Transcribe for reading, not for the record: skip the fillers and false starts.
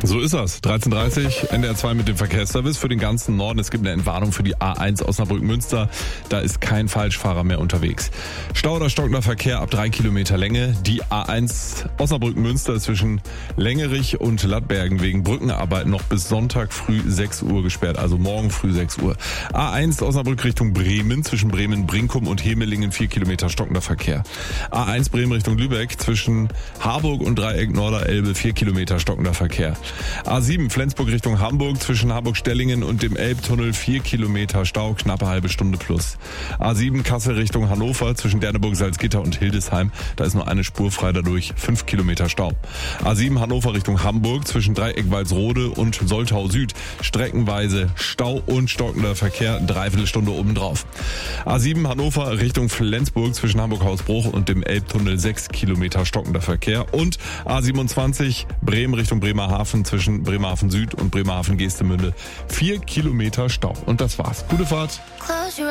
So ist das. 13:30 NDR 2 mit dem Verkehrsservice für den ganzen Norden. Es gibt eine Entwarnung für die A1 Osnabrück-Münster. Da ist kein Falschfahrer mehr unterwegs. Stau oder stockender Verkehr ab 3 Kilometer Länge. Die A1 Osnabrück-Münster ist zwischen Längerich und Lattbergen wegen Brückenarbeiten noch bis Sonntag früh 6 Uhr gesperrt. Also morgen früh 6 Uhr. A1 Osnabrück Richtung Bremen. Zwischen Bremen-Brinkum und Hemelingen 4 Kilometer stockender Verkehr. A1 Bremen Richtung Lübeck. Zwischen Harburg und Dreieck Norderelbe 4 Kilometer stockender Verkehr. A7 Flensburg Richtung Hamburg, zwischen Hamburg-Stellingen und dem Elbtunnel 4 Kilometer Stau, knappe halbe Stunde plus. A7 Kassel Richtung Hannover, zwischen Derneburg, Salzgitter und Hildesheim, da ist nur eine Spur frei, dadurch 5 Kilometer Stau. A7 Hannover Richtung Hamburg, zwischen Dreieck Walsrode und Soltau Süd, streckenweise Stau und stockender Verkehr, dreiviertel Stunde obendrauf. A7 Hannover Richtung Flensburg, zwischen Hamburg-Hausbruch und dem Elbtunnel 6 Kilometer stockender Verkehr. Und A27 Bremen Richtung Bremerhaven, zwischen Bremerhaven Süd und Bremerhaven Geestemünde 4 Kilometer Stau. Und das war's. Gute Fahrt.